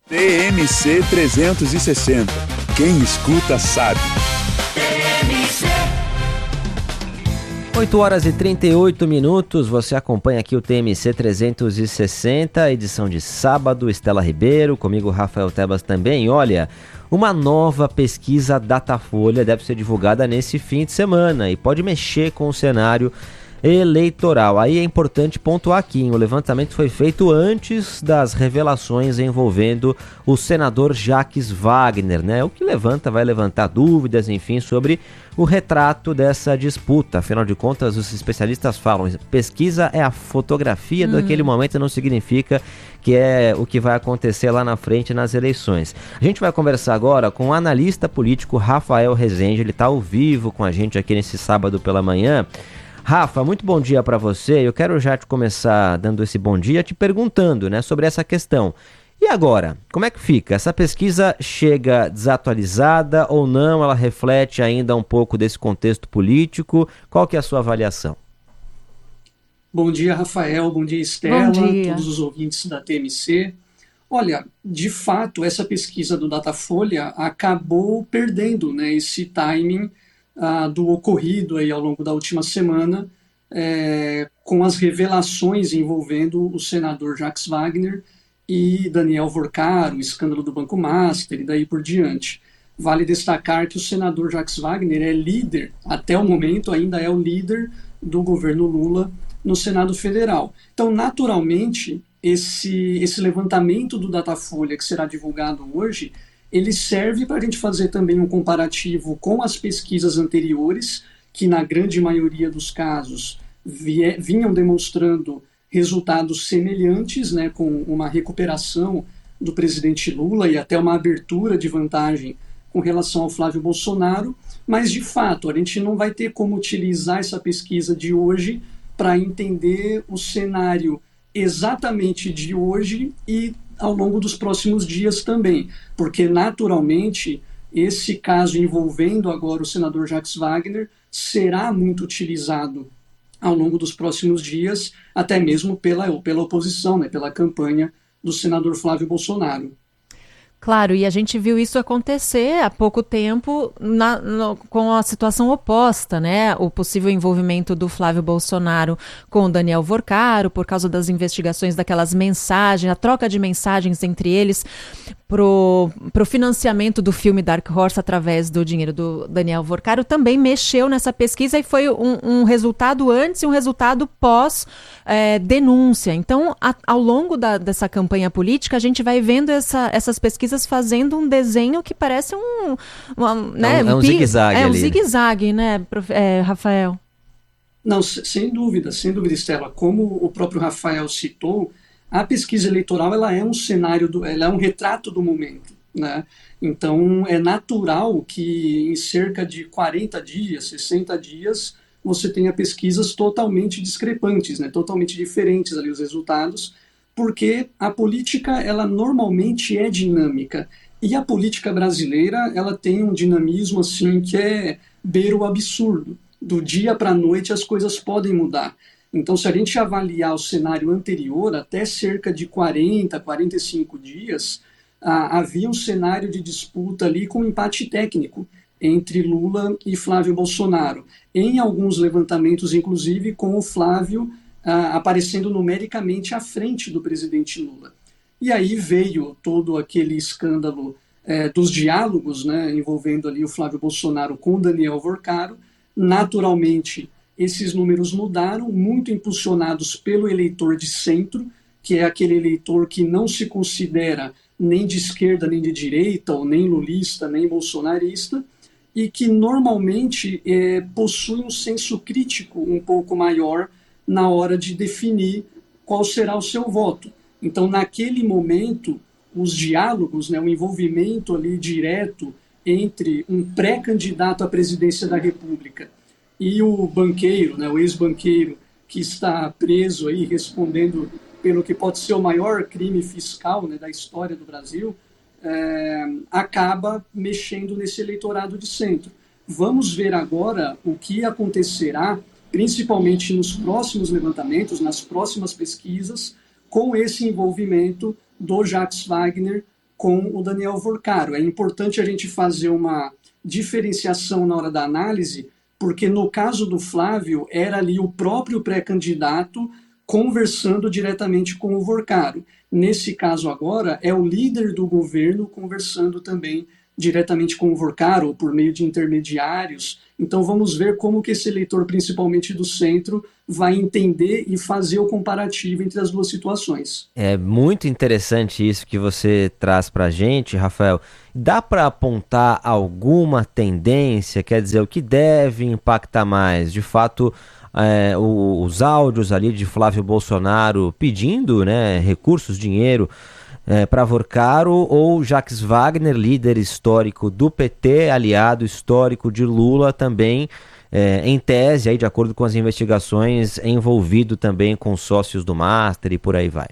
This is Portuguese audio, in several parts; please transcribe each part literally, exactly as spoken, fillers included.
T M C trezentos e sessenta. Quem escuta sabe. oito horas e trinta e oito minutos, você acompanha aqui o T M C trezentos e sessenta, edição de sábado, Estela Ribeiro, comigo Rafael Tebas também. Olha, uma nova pesquisa Datafolha deve ser divulgada nesse fim de semana e pode mexer com o cenário eleitoral. Aí é importante pontuar aqui, hein? O levantamento foi feito antes das revelações envolvendo o senador Jacques Wagner, né? O que levanta, vai levantar dúvidas, enfim, sobre o retrato dessa disputa. Afinal de contas, os especialistas falam, pesquisa é a fotografia hum. daquele momento, não significa que é o que vai acontecer lá na frente nas eleições. A gente vai conversar agora com o analista político Rafael Rezende, ele está ao vivo com a gente aqui nesse sábado pela manhã. Rafa, muito bom dia para você. Eu quero já te começar dando esse bom dia te perguntando, né, sobre essa questão. E agora, como é que fica? Essa pesquisa chega desatualizada ou não? Ela reflete ainda um pouco desse contexto político? Qual que é a sua avaliação? Bom dia, Rafael. Bom dia, Estela. Bom dia. Todos os ouvintes da T M C. Olha, de fato, essa pesquisa do Datafolha acabou perdendo, né, esse timing Ah, do ocorrido aí ao longo da última semana, é, com as revelações envolvendo o senador Jacques Wagner e Daniel Vorcar, o escândalo do Banco Master e daí por diante. Vale destacar que o senador Jacques Wagner é líder, até o momento ainda é o líder do governo Lula no Senado Federal. Então, naturalmente, esse, esse levantamento do Datafolha que será divulgado hoje, ele serve para a gente fazer também um comparativo com as pesquisas anteriores, que na grande maioria dos casos vie, vinham demonstrando resultados semelhantes, né, com uma recuperação do presidente Lula e até uma abertura de vantagem com relação ao Flávio Bolsonaro, mas de fato a gente não vai ter como utilizar essa pesquisa de hoje para entender o cenário exatamente de hoje e ao longo dos próximos dias também, porque naturalmente esse caso envolvendo agora o senador Jacques Wagner será muito utilizado ao longo dos próximos dias, até mesmo pela, pela oposição, né, pela campanha do senador Flávio Bolsonaro. Claro, e a gente viu isso acontecer há pouco tempo na, no, com a situação oposta, né? O possível envolvimento do Flávio Bolsonaro com o Daniel Vorcaro, por causa das investigações daquelas mensagens, a troca de mensagens entre eles pro, pro financiamento do filme Dark Horse através do dinheiro do Daniel Vorcaro, também mexeu nessa pesquisa e foi um, um resultado antes e um resultado pós é, denúncia. Então, a, ao longo da, dessa campanha política, a gente vai vendo essa, essas pesquisas fazendo um desenho que parece um... Uma, né, é um, é um zigue-zague É um ali. zigue-zague, né, é, Rafael? Não, sem dúvida, sem dúvida, Estela. Como o próprio Rafael citou, a pesquisa eleitoral ela é um cenário, do, ela é um retrato do momento, né? Então, é natural que em cerca de quarenta dias, sessenta dias, você tenha pesquisas totalmente discrepantes, né? Totalmente diferentes ali os resultados, porque a política, ela normalmente é dinâmica. E a política brasileira, ela tem um dinamismo assim que é beira o absurdo. Do dia para a noite as coisas podem mudar. Então, se a gente avaliar o cenário anterior, até cerca de quarenta, quarenta e cinco dias, ah, havia um cenário de disputa ali com empate técnico entre Lula e Flávio Bolsonaro. Em alguns levantamentos, inclusive, com o Flávio Uh, aparecendo numericamente à frente do presidente Lula. E aí veio todo aquele escândalo uh, dos diálogos, né, envolvendo ali o Flávio Bolsonaro com o Daniel Vorcaro. Naturalmente, esses números mudaram, muito impulsionados pelo eleitor de centro, que é aquele eleitor que não se considera nem de esquerda, nem de direita, ou nem lulista, nem bolsonarista, e que normalmente eh, possui um senso crítico um pouco maior na hora de definir qual será o seu voto. Então, naquele momento, os diálogos, né, o envolvimento ali direto entre um pré-candidato à presidência da República e o banqueiro, né, o ex-banqueiro que está preso aí respondendo pelo que pode ser o maior crime fiscal, né, da história do Brasil, é, acaba mexendo nesse eleitorado de centro. Vamos ver agora o que acontecerá principalmente nos próximos levantamentos, nas próximas pesquisas, com esse envolvimento do Jacques Wagner com o Daniel Vorcaro. É importante a gente fazer uma diferenciação na hora da análise, porque no caso do Flávio, era ali o próprio pré-candidato conversando diretamente com o Vorcaro. Nesse caso agora, é o líder do governo conversando também diretamente com o Vorcaro, ou por meio de intermediários. Então vamos ver como que esse eleitor, principalmente do centro, vai entender e fazer o comparativo entre as duas situações. É muito interessante isso que você traz para a gente, Rafael. Dá para apontar alguma tendência, quer dizer, o que deve impactar mais? De fato, é, o, os áudios ali de Flávio Bolsonaro pedindo, né, recursos, dinheiro, É, para Vorcaro, ou Jacques Wagner, líder histórico do P T, aliado histórico de Lula, também, é, em tese, aí, de acordo com as investigações, envolvido também com sócios do Master e por aí vai?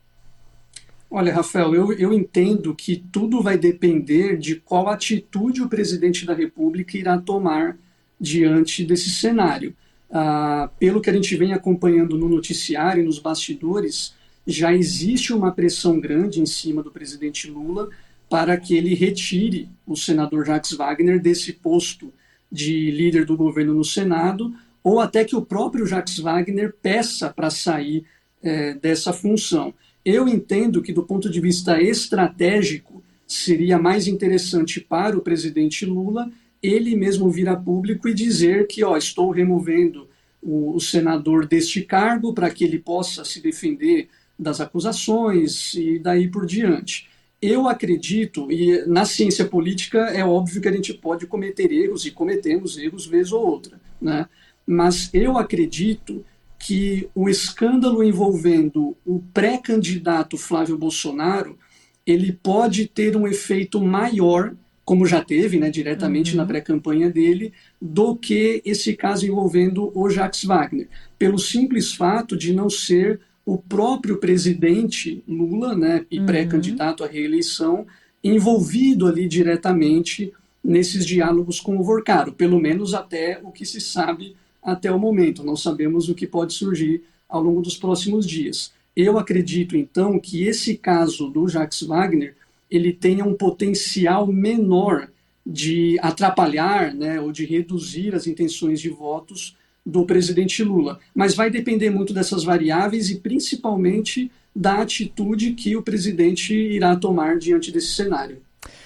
Olha, Rafael, eu, eu entendo que tudo vai depender de qual atitude o presidente da República irá tomar diante desse cenário. Ah, pelo que a gente vem acompanhando no noticiário e nos bastidores, já existe uma pressão grande em cima do presidente Lula para que ele retire o senador Jacques Wagner desse posto de líder do governo no Senado, ou até que o próprio Jacques Wagner peça para sair é, dessa função. Eu entendo que, do ponto de vista estratégico, seria mais interessante para o presidente Lula ele mesmo vir a público e dizer que, ó, estou removendo o, o senador deste cargo para que ele possa se defender das acusações e daí por diante. Eu acredito, e na ciência política é óbvio que a gente pode cometer erros, e cometemos erros vez ou outra, né? Mas eu acredito que o escândalo envolvendo o pré-candidato Flávio Bolsonaro, ele pode ter um efeito maior, como já teve, né, diretamente uhum. na pré-campanha dele, do que esse caso envolvendo o Jacques Wagner, pelo simples fato de não ser o próprio presidente Lula, né, e uhum. pré-candidato à reeleição, envolvido ali diretamente nesses diálogos com o Vorcaro, pelo menos até o que se sabe até o momento. Não sabemos o que pode surgir ao longo dos próximos dias. Eu acredito, então, que esse caso do Jacques Wagner, ele tenha um potencial menor de atrapalhar, né, ou de reduzir as intenções de votos do presidente Lula, mas vai depender muito dessas variáveis e principalmente da atitude que o presidente irá tomar diante desse cenário.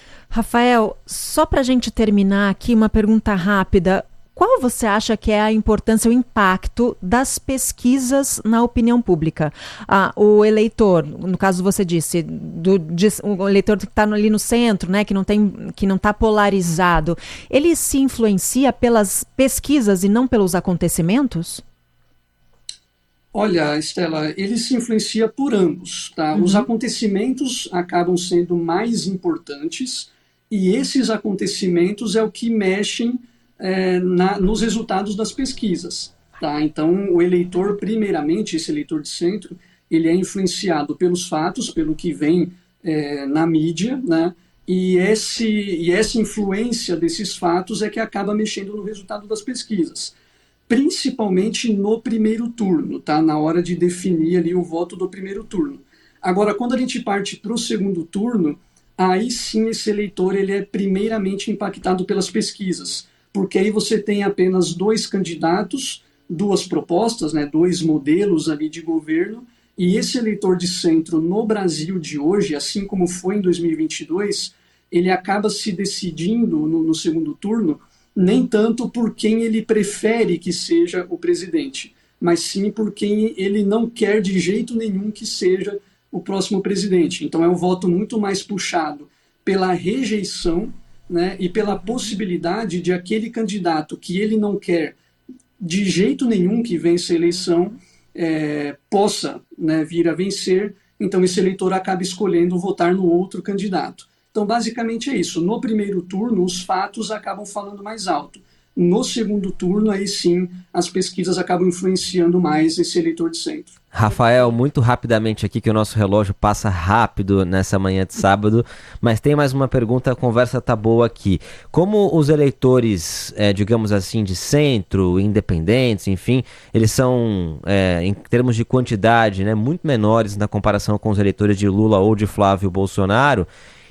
Rafael, só para a gente terminar aqui, uma pergunta rápida. Qual você acha que é a importância, o impacto das pesquisas na opinião pública? Ah, o eleitor, no caso você disse, do, de, o eleitor que está ali no centro, né, que não tem, que não está polarizado, ele se influencia pelas pesquisas e não pelos acontecimentos? Olha, Estela, ele se influencia por ambos, tá? Uhum. Os acontecimentos acabam sendo mais importantes e esses acontecimentos é o que mexem É, na, nos resultados das pesquisas. Tá? Então, o eleitor, primeiramente, esse eleitor de centro, ele é influenciado pelos fatos, pelo que vem é, na mídia, né? e, esse, e essa influência desses fatos é que acaba mexendo no resultado das pesquisas, principalmente no primeiro turno, tá? Na hora de definir ali o voto do primeiro turno. Agora, quando a gente parte para o segundo turno, aí sim esse eleitor ele é primeiramente impactado pelas pesquisas, porque aí você tem apenas dois candidatos, duas propostas, né, dois modelos ali de governo, e esse eleitor de centro no Brasil de hoje, assim como foi em dois mil e vinte e dois, ele acaba se decidindo no, no segundo turno, nem tanto por quem ele prefere que seja o presidente, mas sim por quem ele não quer de jeito nenhum que seja o próximo presidente. Então é um voto muito mais puxado pela rejeição, né, e pela possibilidade de aquele candidato que ele não quer de jeito nenhum que vença a eleição é, possa, né, vir a vencer, então esse eleitor acaba escolhendo votar no outro candidato. Então basicamente é isso, no primeiro turno os fatos acabam falando mais alto, no segundo turno aí sim as pesquisas acabam influenciando mais esse eleitor de centro. Rafael, muito rapidamente aqui que o nosso relógio passa rápido nessa manhã de sábado, mas tem mais uma pergunta, a conversa tá boa aqui. Como os eleitores, é, digamos assim, de centro, independentes, enfim, eles são, é, em termos de quantidade, né, muito menores na comparação com os eleitores de Lula ou de Flávio Bolsonaro,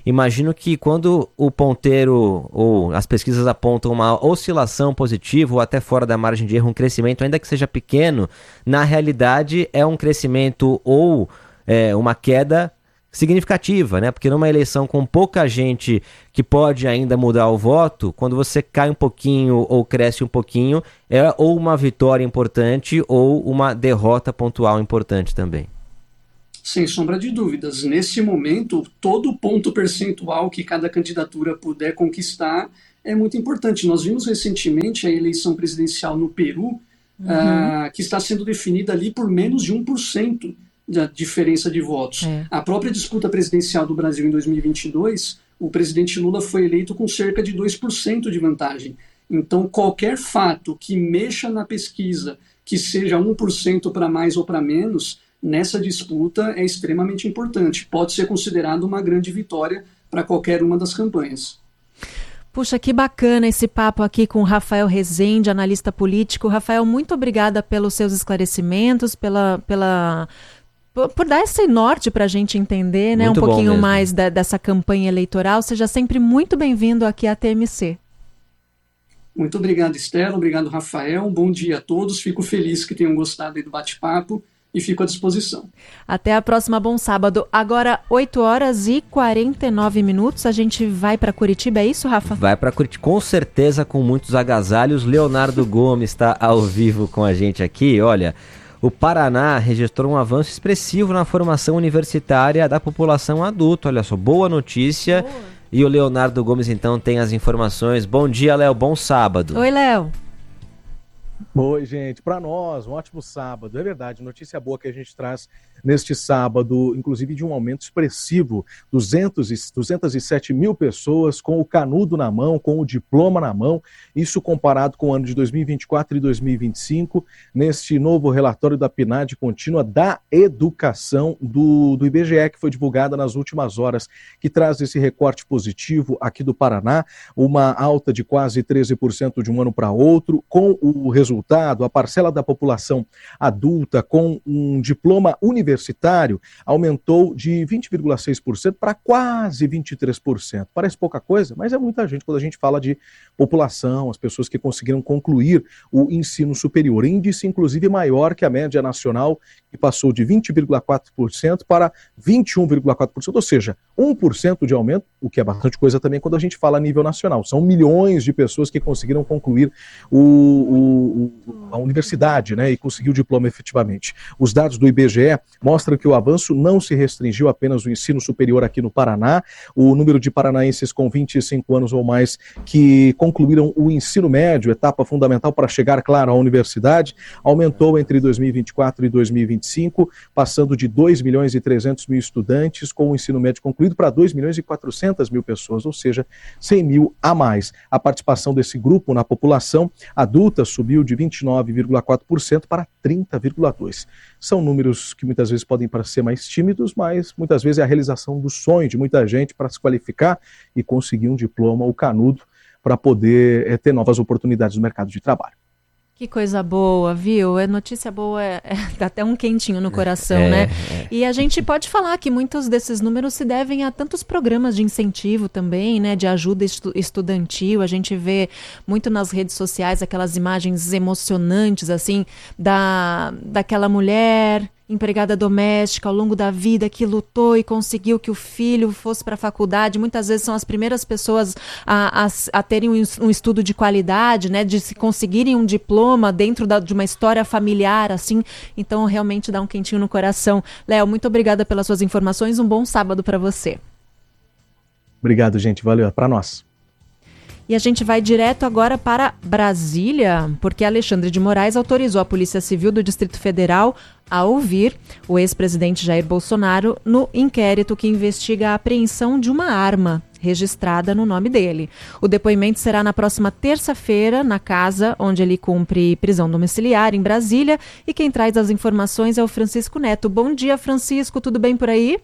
imagino que quando o ponteiro ou as pesquisas apontam uma oscilação positiva ou até fora da margem de erro, um crescimento, ainda que seja pequeno, na realidade é um crescimento ou é, uma queda significativa, né? Porque numa eleição com pouca gente que pode ainda mudar o voto, quando você cai um pouquinho ou cresce um pouquinho, é ou uma vitória importante ou uma derrota pontual importante também. Sem sombra de dúvidas. Nesse momento, todo ponto percentual que cada candidatura puder conquistar é muito importante. Nós vimos recentemente a eleição presidencial no Peru, uhum. uh, que está sendo definida ali por menos de um por cento da diferença de votos. É. A própria disputa presidencial do Brasil em dois mil e vinte e dois, o presidente Lula foi eleito com cerca de dois por cento de vantagem. Então, qualquer fato que mexa na pesquisa, que seja um por cento para mais ou para menos, nessa disputa é extremamente importante. Pode ser considerado uma grande vitória para qualquer uma das campanhas. Puxa, que bacana esse papo aqui com o Rafael Rezende, analista político. Rafael, muito obrigada pelos seus esclarecimentos, pela... pela... por dar esse norte para a gente entender, né, um pouquinho mais da, dessa campanha eleitoral. Seja sempre muito bem-vindo aqui à T M C. Muito obrigado, Estela. Obrigado, Rafael. Um bom dia a todos. Fico feliz que tenham gostado aí do bate-papo e fico à disposição. Até a próxima, bom sábado. Agora, oito horas e quarenta e nove minutos. A gente vai para Curitiba, é isso, Rafa? Vai para Curitiba, com certeza, com muitos agasalhos. Leonardo Gomes está ao vivo com a gente aqui. Olha... O Paraná registrou um avanço expressivo na formação universitária da população adulta. Olha só, boa notícia. Boa. E o Leonardo Gomes, então, tem as informações. Bom dia, Léo. Bom sábado. Oi, Léo. Oi, gente. Para nós, um ótimo sábado. É verdade, notícia boa que a gente traz neste sábado, inclusive de um aumento expressivo, duzentos, duzentas e sete mil pessoas com o canudo na mão, com o diploma na mão, isso comparado com o ano de dois mil e vinte e quatro e dois mil e vinte e cinco, neste novo relatório da P N A D contínua da educação do, do I B G E, que foi divulgada nas últimas horas, que traz esse recorte positivo aqui do Paraná, uma alta de quase treze por cento de um ano para outro, com o resultado, a parcela da população adulta com um diploma universitário universitário aumentou de vinte vírgula seis por cento para quase vinte e três por cento. Parece pouca coisa, mas é muita gente quando a gente fala de população, as pessoas que conseguiram concluir o ensino superior. Índice, inclusive, maior que a média nacional, que passou de vinte vírgula quatro por cento para vinte e um vírgula quatro por cento, ou seja, um por cento de aumento, o que é bastante coisa também quando a gente fala a nível nacional. São milhões de pessoas que conseguiram concluir o, o, a universidade, né, e conseguir o diploma efetivamente. Os dados do I B G E mostram que o avanço não se restringiu apenas ao ensino superior aqui no Paraná. O número de paranaenses com vinte e cinco anos ou mais que concluíram o ensino médio, etapa fundamental para chegar, claro, à universidade, aumentou entre dois mil e vinte e quatro e dois mil e vinte e cinco, passando de dois milhões e trezentos mil estudantes com o ensino médio concluído para dois milhões e quatrocentas mil pessoas, ou seja, cem mil a mais. A participação desse grupo na população adulta subiu de vinte e nove vírgula quatro por cento para trinta vírgula dois por cento. São números que muitas vezes podem parecer mais tímidos, mas muitas vezes é a realização do sonho de muita gente para se qualificar e conseguir um diploma, o canudo, para poder é, ter novas oportunidades no mercado de trabalho. Que coisa boa, viu? É notícia boa, é, é, dá até um quentinho no coração, é, né? É. E a gente pode falar que muitos desses números se devem a tantos programas de incentivo também, né? De ajuda estu- estudantil. A gente vê muito nas redes sociais aquelas imagens emocionantes, assim, da, daquela mulher empregada doméstica ao longo da vida que lutou e conseguiu que o filho fosse para a faculdade. Muitas vezes são as primeiras pessoas a, a, a terem um, um estudo de qualidade, né, de se conseguirem um diploma dentro da, de uma história familiar, assim. Então, realmente dá um quentinho no coração. Léo, muito obrigada pelas suas informações. Um bom sábado para você. Obrigado, gente. Valeu. Para nós. E a gente vai direto agora para Brasília, porque Alexandre de Moraes autorizou a Polícia Civil do Distrito Federal a ouvir o ex-presidente Jair Bolsonaro no inquérito que investiga a apreensão de uma arma registrada no nome dele. O depoimento será na próxima terça-feira, na casa onde ele cumpre prisão domiciliar, em Brasília. E quem traz as informações é o Francisco Neto. Bom dia, Francisco. Tudo bem por aí?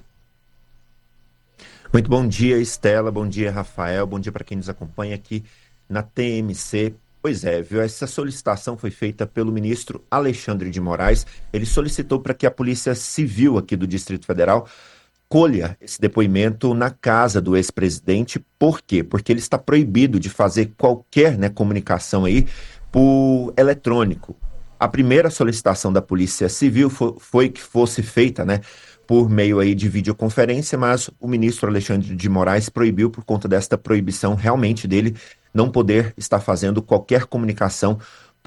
Muito bom dia, Estela, bom dia, Rafael, bom dia para quem nos acompanha aqui na T M C. Pois é, viu? Essa solicitação foi feita pelo ministro Alexandre de Moraes. Ele solicitou para que a Polícia Civil aqui do Distrito Federal recolha esse depoimento na casa do ex-presidente. Por quê? Porque ele está proibido de fazer qualquer, né, comunicação aí por eletrônico. A primeira solicitação da Polícia Civil foi, foi que fosse feita, né, por meio aí de videoconferência, mas o ministro Alexandre de Moraes proibiu por conta desta proibição realmente dele não poder estar fazendo qualquer comunicação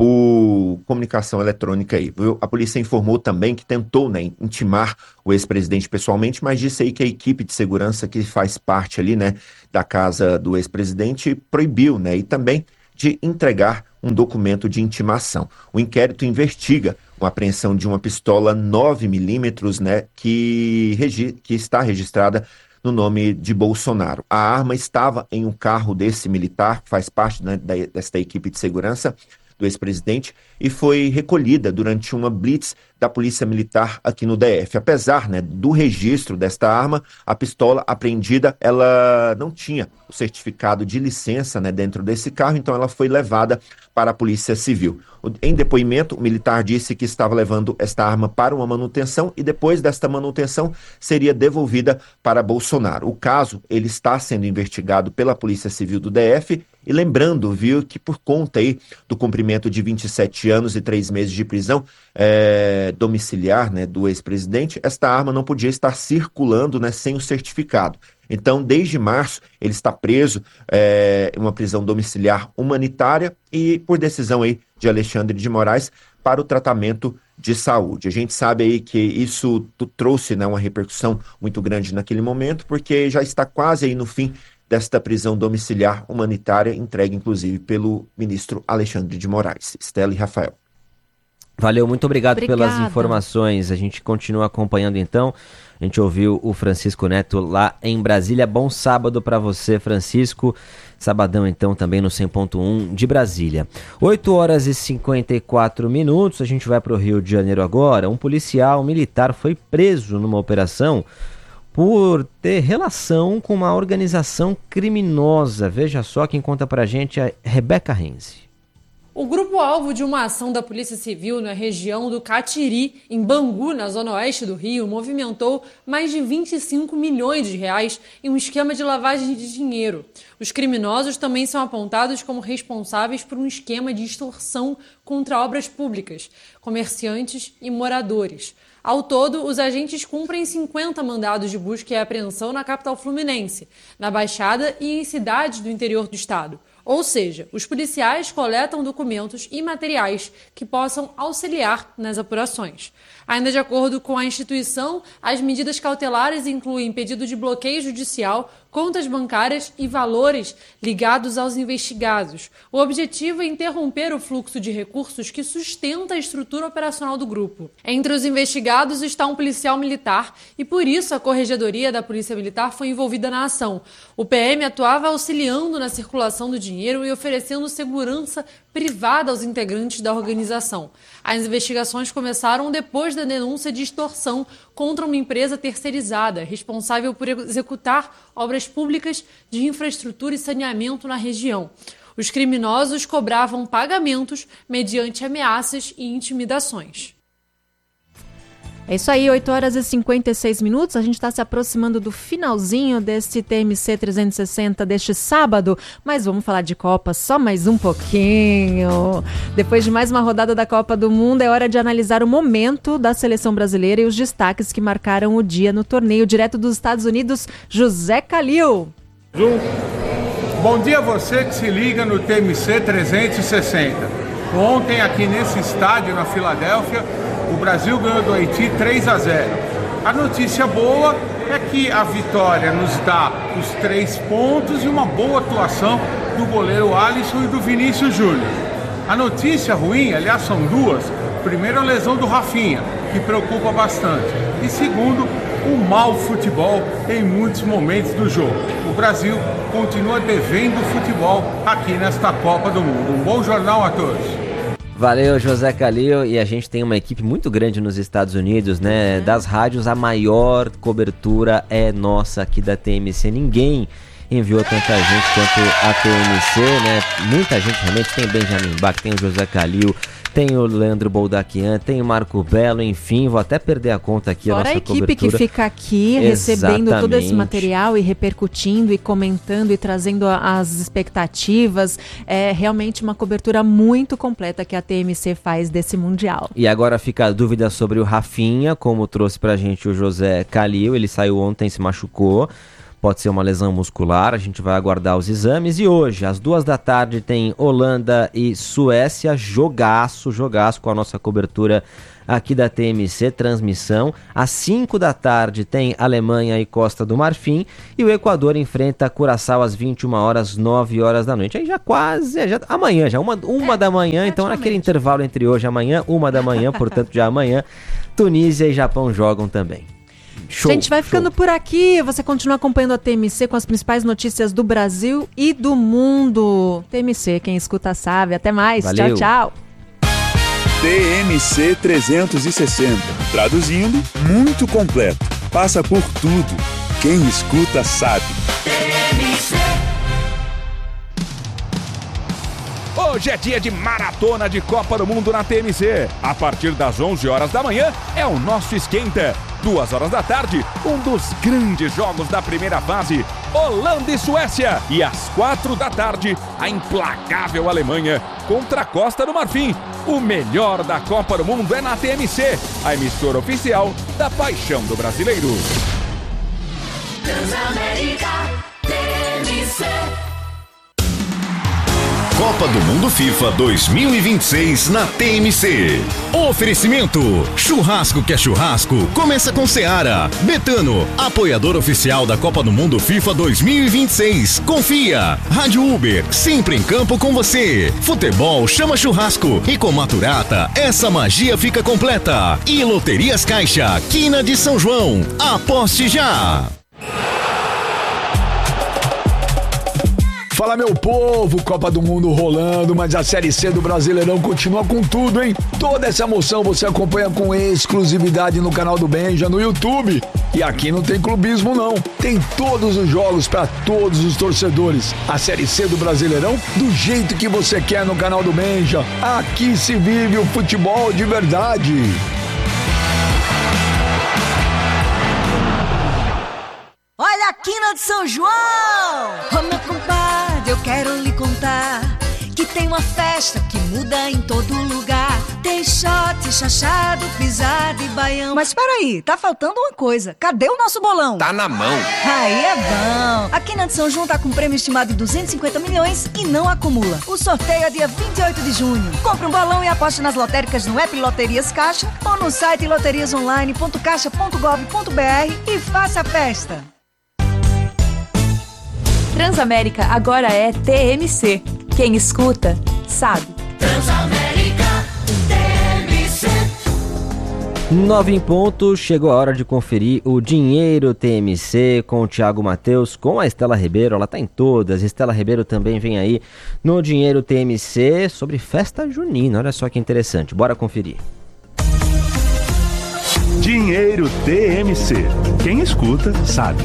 por comunicação eletrônica aí. A polícia informou também que tentou, né, intimar o ex-presidente pessoalmente, mas disse aí que a equipe de segurança que faz parte ali, né, da casa do ex-presidente proibiu, né, e também de entregar um documento de intimação. O inquérito investiga uma apreensão de uma pistola nove milímetros, né, que, regi- que está registrada no nome de Bolsonaro. A arma estava em um carro desse militar, que faz parte, né, da, desta equipe de segurança do ex-presidente, e foi recolhida durante uma blitz da Polícia Militar aqui no D F. Apesar, né, do registro desta arma, a pistola apreendida, ela não tinha o certificado de licença, né, dentro desse carro, então ela foi levada para a Polícia Civil. Em depoimento, o militar disse que estava levando esta arma para uma manutenção e depois desta manutenção seria devolvida para Bolsonaro. O caso, ele está sendo investigado pela Polícia Civil do D F. E lembrando, viu, que por conta aí do cumprimento de vinte e sete anos e três meses de prisão é, domiciliar, né, do ex-presidente, esta arma não podia estar circulando, né, sem o certificado. Então, desde março, ele está preso é, em uma prisão domiciliar humanitária e por decisão aí de Alexandre de Moraes para o tratamento de saúde. A gente sabe aí que isso trouxe, né, uma repercussão muito grande naquele momento, porque já está quase aí no fim desta prisão domiciliar humanitária, entregue inclusive pelo ministro Alexandre de Moraes. Estela e Rafael. Valeu, muito obrigado Obrigada. pelas informações. A gente continua acompanhando então. A gente ouviu o Francisco Neto lá em Brasília. Bom sábado para você, Francisco. Sabadão então também no cem ponto um de Brasília. oito horas e cinquenta e quatro minutos. A gente vai para o Rio de Janeiro agora. Um policial militar foi preso numa operação por ter relação com uma organização criminosa. Veja só, quem conta pra gente é Rebeca Renzi. O grupo-alvo de uma ação da Polícia Civil na região do Catiri, em Bangu, na zona oeste do Rio, movimentou mais de vinte e cinco milhões de reais em um esquema de lavagem de dinheiro. Os criminosos também são apontados como responsáveis por um esquema de extorsão contra obras públicas, comerciantes e moradores. Ao todo, os agentes cumprem cinquenta mandados de busca e apreensão na capital fluminense, na Baixada e em cidades do interior do estado. Ou seja, os policiais coletam documentos e materiais que possam auxiliar nas apurações. Ainda de acordo com a instituição, as medidas cautelares incluem pedido de bloqueio judicial, contas bancárias e valores ligados aos investigados. O objetivo é interromper o fluxo de recursos que sustenta a estrutura operacional do grupo. Entre os investigados está um policial militar e, por isso, a Corregedoria da Polícia Militar foi envolvida na ação. O P M atuava auxiliando na circulação do dinheiro e oferecendo segurança privada aos integrantes da organização. As investigações começaram depois da denúncia de extorsão contra uma empresa terceirizada, responsável por executar obras públicas de infraestrutura e saneamento na região. Os criminosos cobravam pagamentos mediante ameaças e intimidações. É isso aí, oito horas e cinquenta e seis minutos, a gente está se aproximando do finalzinho desse T M C trezentos e sessenta deste sábado, mas vamos falar de Copa só mais um pouquinho. Depois de mais uma rodada da Copa do Mundo, é hora de analisar o momento da seleção brasileira e os destaques que marcaram o dia no torneio. Direto dos Estados Unidos, José Calil. Bom dia a você que se liga no T M C trezentos e sessenta. Ontem aqui nesse estádio na Filadélfia, o Brasil ganhou do Haiti três a zero. A notícia boa é que a vitória nos dá os três pontos e uma boa atuação do goleiro Alisson e do Vinícius Júnior. A notícia ruim, aliás, são duas. Primeiro, a lesão do Rafinha, que preocupa bastante. E segundo, o mau futebol em muitos momentos do jogo. O Brasil continua devendo futebol aqui nesta Copa do Mundo. Um bom jornal a todos. Valeu, José Calil, e a gente tem uma equipe muito grande nos Estados Unidos, né? Das rádios, a maior cobertura é nossa aqui da T M C. Ninguém enviou tanta gente quanto a T M C, né? Muita gente realmente, tem Benjamin Bach, tem o José Calil, tem o Leandro Boldaquian, tem o Marco Belo, enfim, vou até perder a conta aqui. Fora a nossa a equipe cobertura. que fica aqui Exatamente. recebendo todo esse material e repercutindo e comentando e trazendo a, as expectativas. É realmente uma cobertura muito completa que a T M C faz desse Mundial. E agora fica a dúvida sobre o Rafinha, como trouxe pra gente o José Calil, ele saiu ontem, se machucou. Pode ser uma lesão muscular, a gente vai aguardar os exames. E hoje, às duas da tarde, tem Holanda e Suécia, jogaço, jogaço com a nossa cobertura aqui da T M C, transmissão. Às cinco da tarde tem Alemanha e Costa do Marfim. E o Equador enfrenta Curaçao às vinte e uma horas, nove horas da noite. Aí já quase, já, amanhã, já uma, uma é, da manhã, então naquele intervalo entre hoje e amanhã, uma da manhã, portanto já amanhã, Tunísia e Japão jogam também. Show, a gente vai ficando show. por aqui. Você continua acompanhando a T M C com as principais notícias do Brasil e do mundo. T M C, quem escuta sabe. Até mais. Valeu. Tchau, tchau. T M C trezentos e sessenta. Traduzindo, muito completo. Passa por tudo. Quem escuta sabe. T M C. Hoje é dia de maratona de Copa do Mundo na T M C. A partir das onze horas da manhã é o nosso esquenta. Duas horas da tarde, um dos grandes jogos da primeira fase, Holanda e Suécia. E às quatro da tarde, a implacável Alemanha contra a Costa do Marfim. O melhor da Copa do Mundo é na T M C, a emissora oficial da paixão do brasileiro. Transamérica, T M C. Copa do Mundo FIFA dois mil e vinte e seis na T M C. Oferecimento: churrasco que é churrasco, começa com Seara. Betano, apoiador oficial da Copa do Mundo FIFA dois mil e vinte e seis. Confia. Rádio Uber, sempre em campo com você. Futebol chama churrasco. E com Maturata, essa magia fica completa. E Loterias Caixa, Quina de São João. Aposte já! Fala, meu povo, Copa do Mundo rolando, mas a Série C do Brasileirão continua com tudo, hein? Toda essa emoção você acompanha com exclusividade no canal do Benja, no YouTube. E aqui não tem clubismo, não. Tem todos os jogos para todos os torcedores. A Série C do Brasileirão, do jeito que você quer no canal do Benja. Aqui se vive o futebol de verdade. Olha a Quina de São João! Ô meu compadre, eu quero lhe contar que tem uma festa que muda em todo lugar. Tem shot, chachado, pisada e baião. Mas peraí, tá faltando uma coisa. Cadê o nosso bolão? Tá na mão. Aí é bom. A Quina de São João tá com prêmio estimado de duzentos e cinquenta milhões e não acumula. O sorteio é dia vinte e oito de junho. Compre um bolão e aposte nas lotéricas no app Loterias Caixa ou no site loterias online ponto caixa ponto gov ponto br e faça a festa. Transamérica agora é T M C. Quem escuta, sabe. Transamérica, T M C. Nove em ponto, chegou a hora de conferir o Dinheiro T M C com o Thiago Matheus, com a Estela Ribeiro, ela tá em todas. Estela Ribeiro também vem aí no Dinheiro T M C sobre festa junina, olha só que interessante, bora conferir. Dinheiro T M C, quem escuta sabe.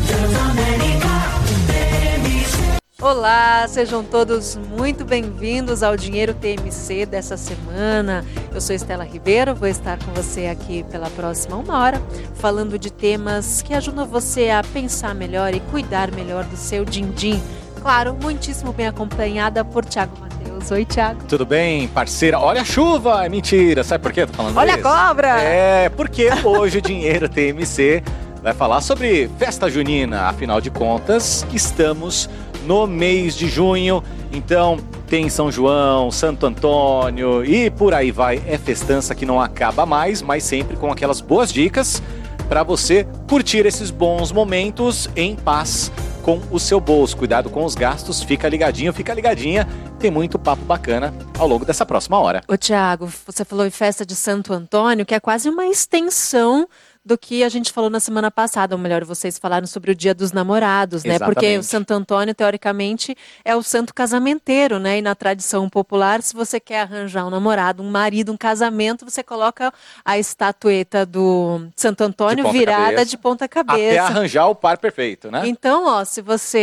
Olá, sejam todos muito bem-vindos ao Dinheiro T M C dessa semana. Eu sou Estela Ribeiro, vou estar com você aqui pela próxima uma hora, falando de temas que ajudam você a pensar melhor e cuidar melhor do seu din-din. Claro, muitíssimo bem acompanhada por Thiago Matheus. Oi, Thiago. Tudo bem, parceira? Olha a chuva! É mentira, sabe por quê? Tô falando Olha isso? a cobra! É, porque hoje o Dinheiro T M C vai falar sobre festa junina. Afinal de contas, estamos no mês de junho, então tem São João, Santo Antônio e por aí vai. É festança que não acaba mais, mas sempre com aquelas boas dicas para você curtir esses bons momentos em paz com o seu bolso. Cuidado com os gastos, fica ligadinho, fica ligadinha. Tem muito papo bacana ao longo dessa próxima hora. Ô Thiago, você falou em festa de Santo Antônio, que é quase uma extensão do que a gente falou na semana passada, ou melhor, vocês falaram sobre o Dia dos Namorados, né? Exatamente. Porque o Santo Antônio, teoricamente, é o santo casamenteiro, né? E na tradição popular, se você quer arranjar um namorado, um marido, um casamento, você coloca a estatueta do Santo Antônio De ponta virada cabeça. de ponta cabeça. Até arranjar o par perfeito, né? Então, ó, se você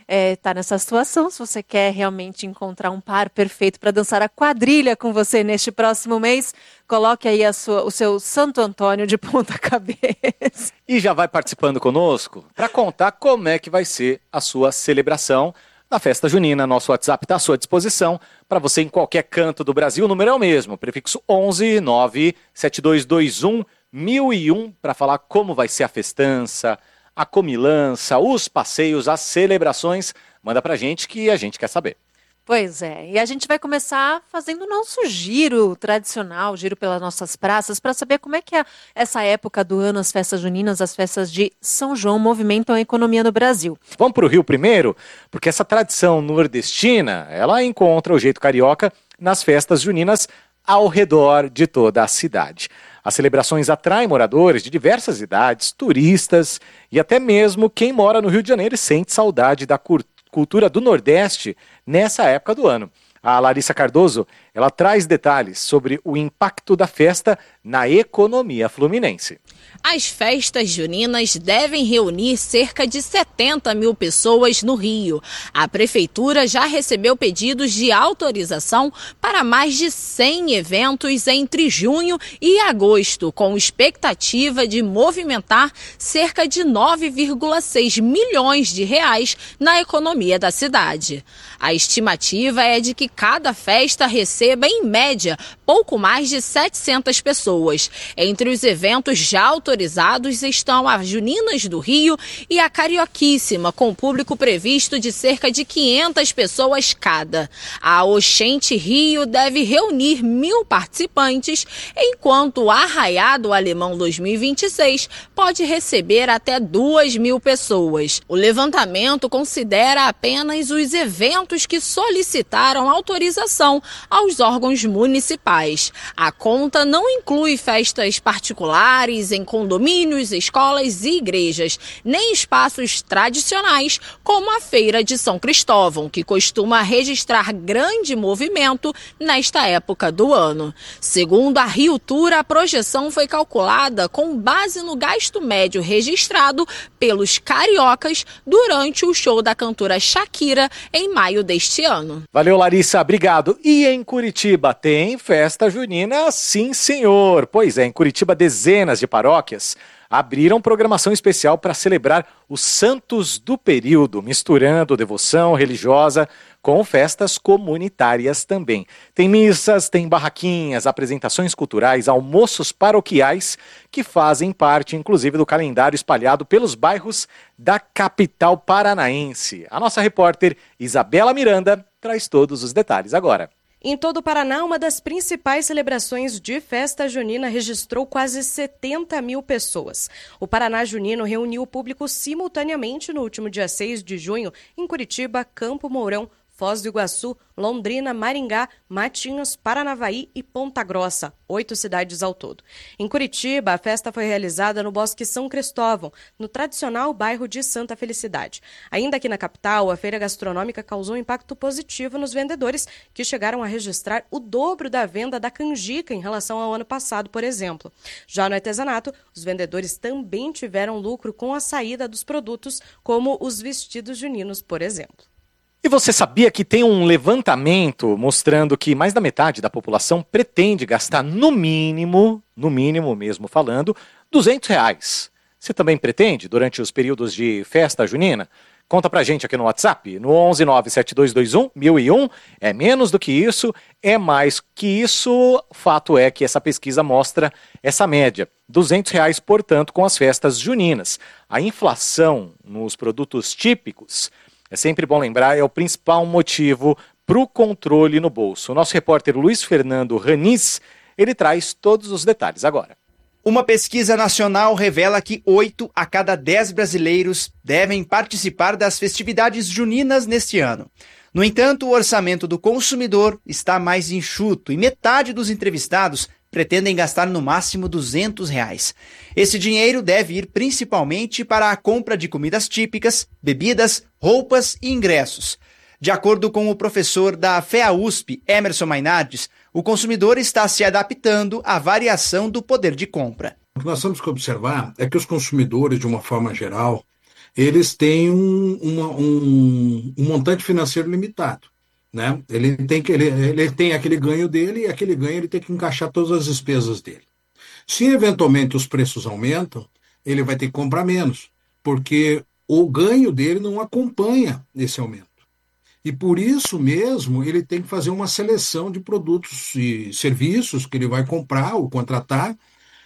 está nessa situação, se você quer realmente encontrar um par perfeito para dançar a quadrilha com você neste próximo mês, coloque aí a sua, o seu Santo Antônio de ponta cabeça. E já vai participando conosco para contar como é que vai ser a sua celebração na festa junina. Nosso WhatsApp está à sua disposição para você em qualquer canto do Brasil. O número é o mesmo, prefixo onze nove sete dois dois um mil e um, para falar como vai ser a festança, a comilança, os passeios, as celebrações. Manda pra gente que a gente quer saber. Pois é, e a gente vai começar fazendo o nosso giro tradicional, giro pelas nossas praças, para saber como é que é essa época do ano, as festas juninas, as festas de São João movimentam a economia no Brasil. Vamos para o Rio primeiro, porque essa tradição nordestina, ela encontra o jeito carioca nas festas juninas ao redor de toda a cidade. As celebrações atraem moradores de diversas idades, turistas e até mesmo quem mora no Rio de Janeiro e sente saudade da cultura do Nordeste nessa época do ano. A Larissa Cardoso, ela traz detalhes sobre o impacto da festa na economia fluminense. As festas juninas devem reunir cerca de setenta mil pessoas no Rio. A prefeitura já recebeu pedidos de autorização para mais de cem eventos entre junho e agosto, com expectativa de movimentar cerca de nove vírgula seis milhões de reais na economia da cidade. A estimativa é de que cada festa receba, em média, pouco mais de setecentas pessoas. Entre os eventos já autorizados estão as Juninas do Rio e a Carioquíssima, com público previsto de cerca de quinhentas pessoas cada. A Oxente Rio deve reunir mil participantes, enquanto o Arraiado Alemão dois mil e vinte e seis pode receber até duas mil pessoas. O levantamento considera apenas os eventos que solicitaram autorização aos órgãos municipais. A conta não inclui festas particulares em condomínios, escolas e igrejas, nem espaços tradicionais como a Feira de São Cristóvão, que costuma registrar grande movimento nesta época do ano. Segundo a Rio Tour, a projeção foi calculada com base no gasto médio registrado pelos cariocas durante o show da cantora Shakira em maio deste ano. Valeu, Larissa, obrigado. E em Curitiba tem festa junina? Sim, senhor. Pois é, em Curitiba dezenas de paróquias abriram programação especial para celebrar os santos do período, misturando devoção religiosa com festas comunitárias também. Tem missas, tem barraquinhas, apresentações culturais, almoços paroquiais que fazem parte, inclusive, do calendário espalhado pelos bairros da capital paranaense. A nossa repórter Isabela Miranda traz todos os detalhes agora. Em todo o Paraná, uma das principais celebrações de festa junina registrou quase setenta mil pessoas. O Paraná Junino reuniu o público simultaneamente no último dia seis de junho em Curitiba, Campo Mourão, Foz do Iguaçu, Londrina, Maringá, Matinhos, Paranavaí e Ponta Grossa, oito cidades ao todo. Em Curitiba, a festa foi realizada no Bosque São Cristóvão, no tradicional bairro de Santa Felicidade. Ainda aqui na capital, a feira gastronômica causou um impacto positivo nos vendedores, que chegaram a registrar o dobro da venda da canjica em relação ao ano passado, por exemplo. Já no artesanato, os vendedores também tiveram lucro com a saída dos produtos, como os vestidos juninos, por exemplo. E você sabia que tem um levantamento mostrando que mais da metade da população pretende gastar no mínimo, no mínimo mesmo falando, duzentos reais. Você também pretende durante os períodos de festa junina? Conta pra gente aqui no WhatsApp, no onze nove sete dois dois um mil e um. É menos do que isso, é mais que isso. O fato é que essa pesquisa mostra essa média. duzentos reais, portanto, com as festas juninas. A inflação nos produtos típicos, é sempre bom lembrar, é o principal motivo para o controle no bolso. O nosso repórter Luiz Fernando Raniz, ele traz todos os detalhes agora. Uma pesquisa nacional revela que oito a cada dez brasileiros devem participar das festividades juninas neste ano. No entanto, o orçamento do consumidor está mais enxuto e metade dos entrevistados pretendem gastar no máximo duzentos reais. Esse dinheiro deve ir principalmente para a compra de comidas típicas, bebidas, roupas e ingressos. De acordo com o professor da FEA-U S P, Emerson Mainardes, o consumidor está se adaptando à variação do poder de compra. O que nós temos que observar é que os consumidores, de uma forma geral, eles têm um, uma, um, um montante financeiro limitado. Né? Ele, tem que, ele, ele tem aquele ganho dele e aquele ganho ele tem que encaixar todas as despesas dele. Se eventualmente os preços aumentam, ele vai ter que comprar menos, porque o ganho dele não acompanha esse aumento. E por isso mesmo ele tem que fazer uma seleção de produtos e serviços que ele vai comprar ou contratar,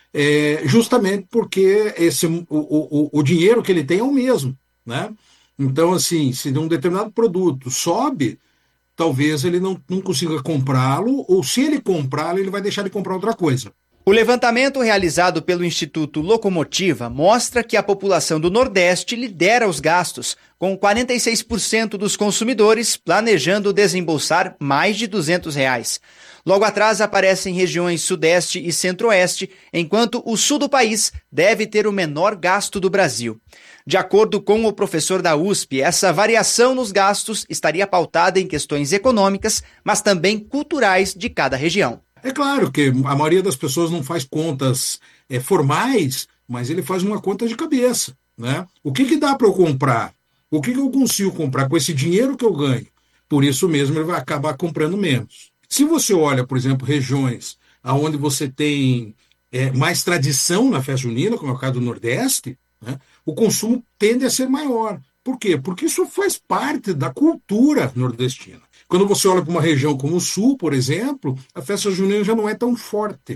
é, justamente porque esse, o, o, o dinheiro que ele tem é o mesmo. Né? Então, assim, se um determinado produto sobe, talvez ele não, não consiga comprá-lo, ou se ele comprá-lo, ele vai deixar de comprar outra coisa. O levantamento realizado pelo Instituto Locomotiva mostra que a população do Nordeste lidera os gastos, com quarenta e seis por cento dos consumidores planejando desembolsar mais de duzentos reais. Logo atrás aparecem regiões Sudeste e Centro-Oeste, enquanto o Sul do país deve ter o menor gasto do Brasil. De acordo com o professor da U S P, essa variação nos gastos estaria pautada em questões econômicas, mas também culturais de cada região. É claro que a maioria das pessoas não faz contas é, formais, mas ele faz uma conta de cabeça. Né? O que, que dá para eu comprar? O que, que eu consigo comprar com esse dinheiro que eu ganho? Por isso mesmo ele vai acabar comprando menos. Se você olha, por exemplo, regiões onde você tem é, mais tradição na festa junina, como é o caso do Nordeste, né, o consumo tende a ser maior. Por quê? Porque isso faz parte da cultura nordestina. Quando você olha para uma região como o Sul, por exemplo, a festa junina já não é tão forte.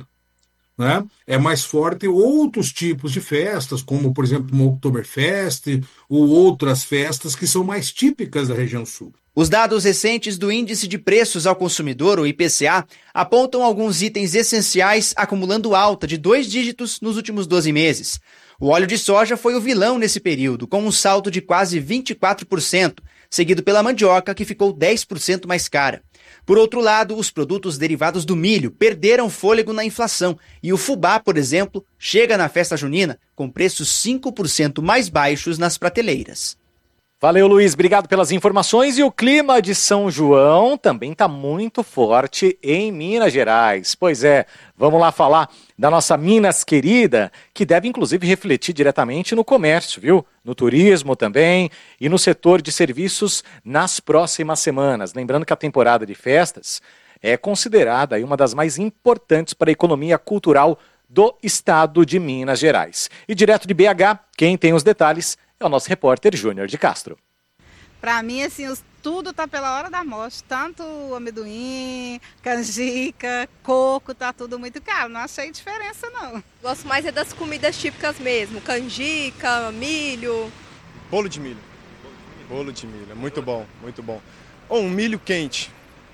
Né? É mais forte outros tipos de festas, como, por exemplo, o Oktoberfest ou outras festas que são mais típicas da região Sul. Os dados recentes do Índice de Preços ao Consumidor, o I P C A, apontam alguns itens essenciais acumulando alta de dois dígitos nos últimos doze meses. O óleo de soja foi o vilão nesse período, com um salto de quase vinte e quatro por cento, seguido pela mandioca, que ficou dez por cento mais cara. Por outro lado, os produtos derivados do milho perderam fôlego na inflação e o fubá, por exemplo, chega na festa junina com preços cinco por cento mais baixos nas prateleiras. Valeu, Luiz. Obrigado pelas informações. E o clima de São João também está muito forte em Minas Gerais. Pois é, vamos lá falar da nossa Minas querida, que deve inclusive refletir diretamente no comércio, viu? No turismo também e no setor de serviços nas próximas semanas. Lembrando que a temporada de festas é considerada aí uma das mais importantes para a economia cultural do estado de Minas Gerais. E direto de B H, quem tem os detalhes é o nosso repórter Júnior de Castro. Para mim, assim, os, tudo tá pela hora da morte, tanto o amendoim, canjica, coco, tá tudo muito caro, não achei diferença não. Gosto mais é das comidas típicas mesmo, canjica, milho. Bolo de milho, bolo de milho, muito bom, muito bom. Ou um milho quente,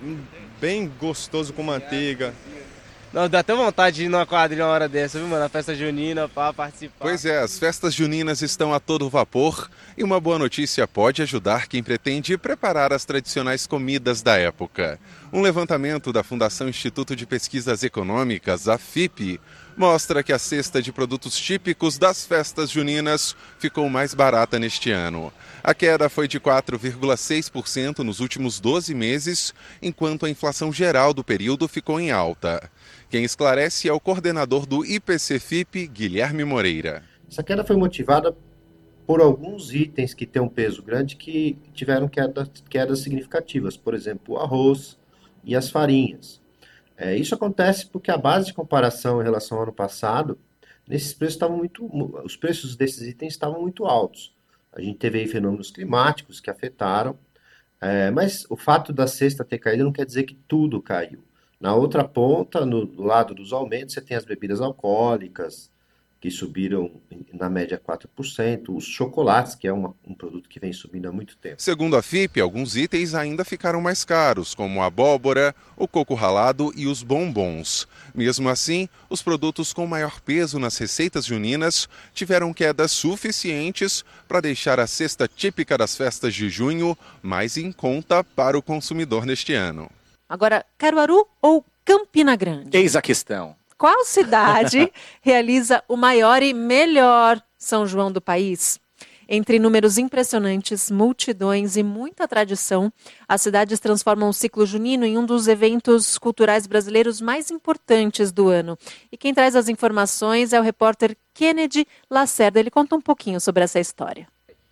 bem gostoso com manteiga. Não, dá até vontade de ir numa quadrilha uma hora dessa, viu, mano? Na festa junina, para participar. Pois é, as festas juninas estão a todo vapor e uma boa notícia pode ajudar quem pretende preparar as tradicionais comidas da época. Um levantamento da Fundação Instituto de Pesquisas Econômicas, a F I P, mostra que a cesta de produtos típicos das festas juninas ficou mais barata neste ano. A queda foi de quatro vírgula seis por cento nos últimos doze meses, enquanto a inflação geral do período ficou em alta. Quem esclarece é o coordenador do I P C F I P, Guilherme Moreira. Essa queda foi motivada por alguns itens que têm um peso grande que tiveram quedas, quedas significativas, por exemplo, o arroz e as farinhas. É, isso acontece porque a base de comparação em relação ao ano passado, nesses preços estavam muito, os preços desses itens estavam muito altos. A gente teve aí fenômenos climáticos que afetaram, é, mas o fato da cesta ter caído não quer dizer que tudo caiu. Na outra ponta, no, do lado dos aumentos, você tem as bebidas alcoólicas, que subiram na média quatro por cento, os chocolates, que é uma, um produto que vem subindo há muito tempo. Segundo a F I P, alguns itens ainda ficaram mais caros, como a abóbora, o coco ralado e os bombons. Mesmo assim, os produtos com maior peso nas receitas juninas tiveram quedas suficientes para deixar a cesta típica das festas de junho mais em conta para o consumidor neste ano. Agora, Caruaru ou Campina Grande? Eis a questão. Qual cidade realiza o maior e melhor São João do país? Entre números impressionantes, multidões e muita tradição, as cidades transformam o ciclo junino em um dos eventos culturais brasileiros mais importantes do ano. E quem traz as informações é o repórter Kennedy Lacerda. Ele conta um pouquinho sobre essa história.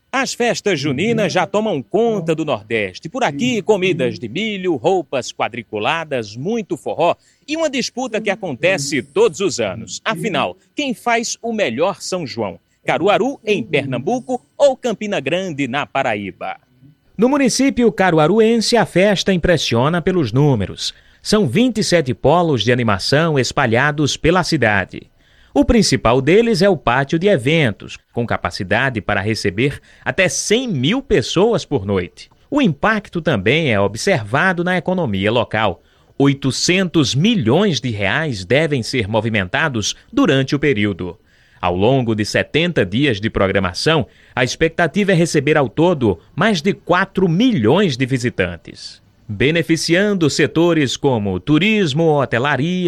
As festas juninas já tomam conta do Nordeste. Por aqui, comidas de milho, roupas quadriculadas, muito forró e uma disputa que acontece todos os anos. Afinal, quem faz o melhor São João? Caruaru, em Pernambuco, ou Campina Grande, na Paraíba? No município caruaruense, a festa impressiona pelos números. São vinte e sete polos de animação espalhados pela cidade. O principal deles é o pátio de eventos, com capacidade para receber até cem mil pessoas por noite. O impacto também é observado na economia local. oitocentos milhões de reais devem ser movimentados durante o período. Ao longo de setenta dias de programação, a expectativa é receber ao todo mais de quatro milhões de visitantes, beneficiando setores como turismo, hotelaria,